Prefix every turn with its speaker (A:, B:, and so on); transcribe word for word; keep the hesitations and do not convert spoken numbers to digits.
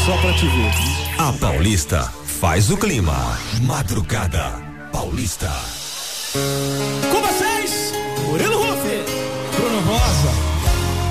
A: só pra te ver.
B: A Paulista faz o clima. Madrugada Paulista.
A: Com você!